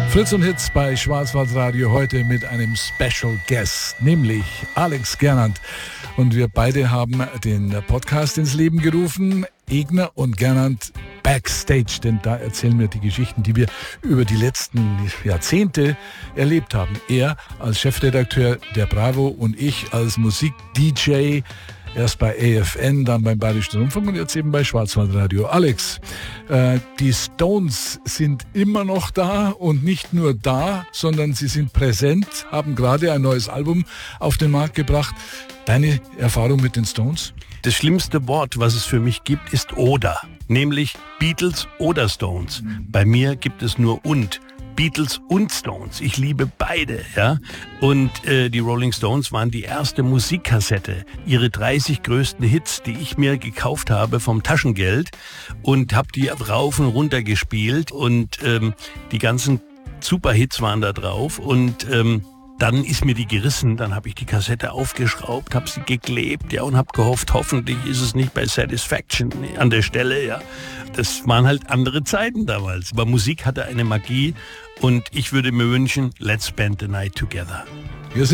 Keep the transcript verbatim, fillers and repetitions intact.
Fritz und Hits bei Schwarzwaldradio heute mit einem Special Guest, nämlich Alex Gernand. Und wir beide haben den Podcast ins Leben gerufen, Egner und Gernand Backstage, denn da erzählen wir die Geschichten, die wir über die letzten Jahrzehnte erlebt haben. Er als Chefredakteur der Bravo und ich als Musik-D J, erst bei A F N, dann beim Bayerischen Rundfunk und jetzt eben bei Schwarzwaldradio. Alex, äh, die Stones sind immer noch da und nicht nur da, sondern sie sind präsent, haben gerade ein neues Album auf den Markt gebracht. Deine Erfahrung mit den Stones? Das schlimmste Wort, was es für mich gibt, ist oder, nämlich Beatles oder Stones. Bei mir gibt es nur und. Beatles und Stones. Ich liebe beide, ja. Und äh, die Rolling Stones waren die erste Musikkassette. Ihre dreißig größten Hits, die ich mir gekauft habe vom Taschengeld und habe die rauf und runter gespielt und ähm, die ganzen Superhits waren da drauf und ähm, dann ist mir die gerissen, dann habe ich die Kassette aufgeschraubt, habe sie geklebt, ja, und habe gehofft, hoffentlich ist es nicht bei Satisfaction an der Stelle, ja. Das waren halt andere Zeiten damals. Aber Musik hatte eine Magie und ich würde mir wünschen, let's spend the night together.